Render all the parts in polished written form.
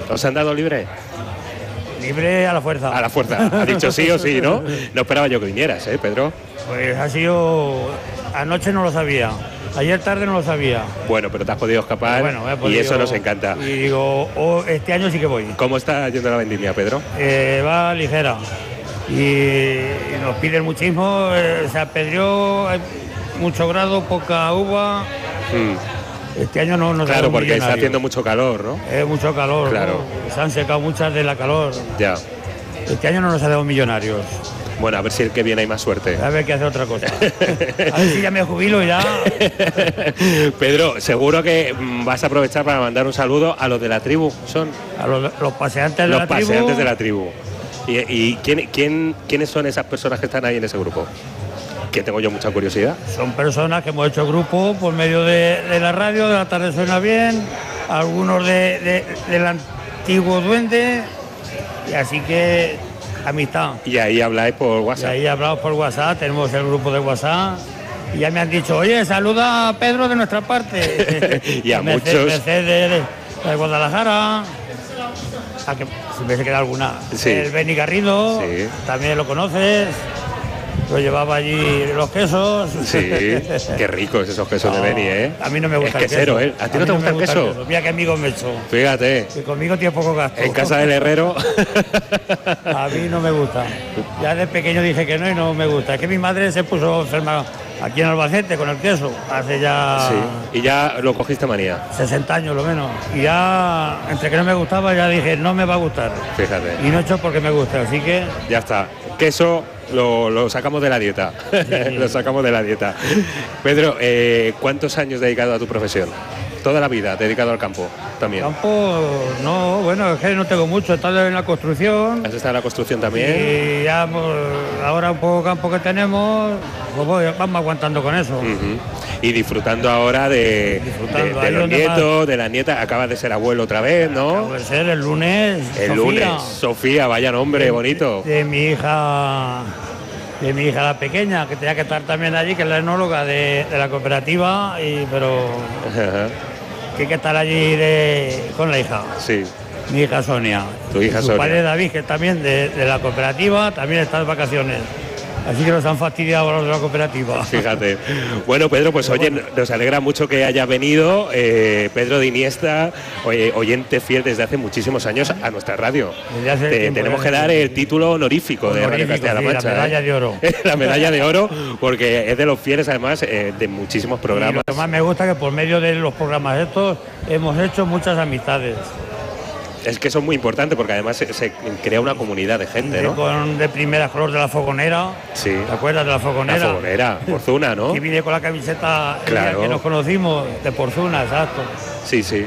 ¿Os han dado libre? Libre a la fuerza. A la fuerza. Ha dicho sí o sí, ¿no? No esperaba yo que vinieras, Pedro. Pues ha sido... Anoche no lo sabía. Ayer tarde no lo sabía. Bueno, pero te has podido escapar, bueno, podido, y eso nos encanta. Y digo, este año sí que voy. ¿Cómo está yendo la vendimia, Pedro? Va ligera. Y nos piden muchísimo. Se apedreó, hay mucho grado, poca uva. Este año no claro, porque está haciendo mucho calor, ¿no? Mucho calor. Claro. ¿No? Se han secado muchas de la calor. Ya. Este año no nos ha dado millonarios. Bueno, a ver si el que viene hay más suerte. A ver qué hace otra cosa. A ver si ya me jubilo ya. Pedro, seguro que vas a aprovechar para mandar un saludo a los de la tribu. ¿Son? A los paseantes de la tribu. Los paseantes de la tribu. ¿Y quiénes son esas personas que están ahí en ese grupo? Que tengo yo mucha curiosidad. Son personas que hemos hecho grupo por medio de la radio, de La Tarde Suena Bien, algunos del antiguo duende, y así que amistad. Y ahí habláis por WhatsApp. Y ahí hablamos por WhatsApp, tenemos el grupo de WhatsApp, y ya me han dicho, oye, saluda a Pedro de nuestra parte. Y a muchos. Mercedes de Guadalajara, a que si me se queda alguna. Sí. El Beni Garrido, sí. También lo conoces. Lo llevaba allí los quesos. Sí, qué ricos esos quesos de Beni, A mí no me gusta el quesero, el queso. ¿A ti no te gusta el queso? Mira qué amigo me he hecho. Fíjate. Que conmigo tiene poco gasto. En casa del herrero. A mí no me gusta. Ya de pequeño dije que no y no me gusta. Es que mi madre se puso enferma aquí en Albacete con el queso. Hace ya... Sí, y ya lo cogiste manía. 60 años lo menos. Y ya, entre que no me gustaba, ya dije, no me va a gustar. Fíjate. Y no he hecho porque me gusta, así que... Ya está. Queso... Lo sacamos de la dieta. Sí. Lo sacamos de la dieta. Pedro, ¿cuántos años dedicado a tu profesión? Toda la vida dedicado al campo también. Campo, no, bueno, es que no tengo mucho. He estado en la construcción. ¿Has estado en la construcción también? Y ya, ahora un poco campo que tenemos, pues vamos aguantando con eso. Y disfrutando ahora de los nietos, de las nietas. Acabas de ser abuelo otra vez, ¿no? Acabo de ser el lunes. El lunes, Sofía, vaya nombre bonito. De mi hija la pequeña, que tenía que estar también allí, que es la enóloga de la cooperativa, pero que hay que estar allí con la hija. Sí. Mi hija Sonia. Tu hija Sonia. Su padre David, que también de la cooperativa, también está de vacaciones. Así que nos han fastidiado los de la cooperativa. Fíjate. Bueno, Pedro, pues oye, nos alegra mucho que haya venido Pedro de Iniesta, oyente fiel desde hace muchísimos años a nuestra radio. Tenemos que dar el título honorífico de Radio Castilla-La Mancha. La medalla de oro. La medalla de oro, porque es de los fieles además de muchísimos programas. Y lo que más me gusta es que por medio de los programas estos hemos hecho muchas amistades. Es que son muy importantes porque además se crea una comunidad de gente, ¿no? De primera color de la Fogonera. Sí. ¿Te acuerdas de la Fogonera? La Fogonera, Porzuna, ¿no? Que vine con la camiseta el claro. día que nos conocimos, de Porzuna, exacto. Sí, sí.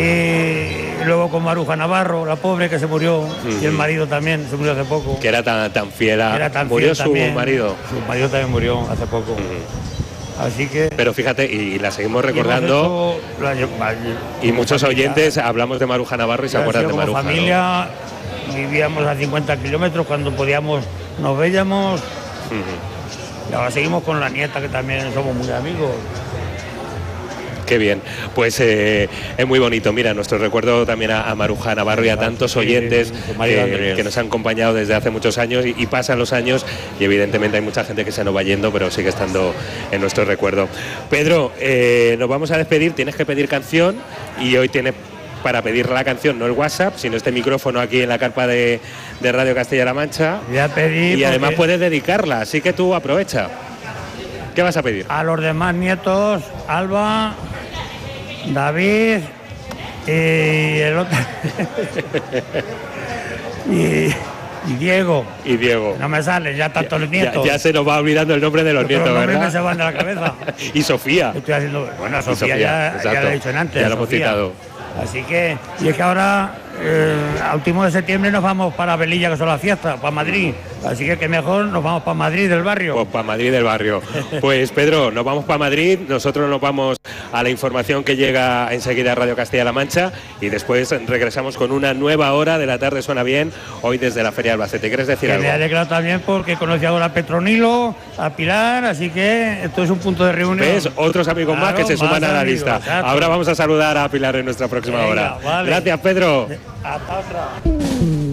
Y luego con Maruja Navarro, la pobre que se murió, y el marido también se murió hace poco. Que era tan fiel a... Era tan ¿Murió fiel su también. marido? Su marido también murió hace poco. Así que... Pero fíjate, y la seguimos recordando, y muchos oyentes hablamos de Maruja Navarro y se acuerdan de Maruja. Como familia, ¿no? Vivíamos a 50 kilómetros, cuando podíamos nos veíamos. Y ahora seguimos con la nieta, que también somos muy amigos. Qué bien, pues es muy bonito. Mira, nuestro recuerdo también a Maruja Navarro y a tantos oyentes que nos han acompañado desde hace muchos años y pasan los años y evidentemente hay mucha gente que se nos va yendo, pero sigue estando en nuestro recuerdo. Pedro, nos vamos a despedir, tienes que pedir canción y hoy tienes para pedir la canción, no el WhatsApp, sino este micrófono aquí en la carpa de Radio Castilla-La Mancha. Ya pedí y además puedes dedicarla, así que tú aprovecha. ¿Qué vas a pedir? A los demás nietos, Alba, David y el otro y Diego. Y Diego. No me sale, ya tantos nietos. Ya se nos va olvidando el nombre de los nietos, ¿verdad? Los se van de la cabeza. Y Sofía. Estoy haciendo... Bueno, Sofía ya lo he dicho antes. Ya lo hemos citado. Así que, y es que ahora, a último de septiembre nos vamos para Velilla, que son las fiestas, para Madrid. Así que mejor nos vamos para Madrid del barrio. Pues para Madrid del barrio. Pues Pedro, nos vamos para Madrid, nosotros nos vamos a la información que llega enseguida a Radio Castilla-La Mancha y después regresamos con una nueva hora de La Tarde Suena Bien, hoy desde la Feria de Albacete. ¿Quieres decir algo? Me ha alegrado también porque conocí ahora a Petronilo, a Pilar, así que esto es un punto de reunión. ¿Ves? Otros amigos más que se suman a la lista. Exacto. Ahora vamos a saludar a Pilar en nuestra próxima hora. Vale. Gracias, Pedro. Hasta otra.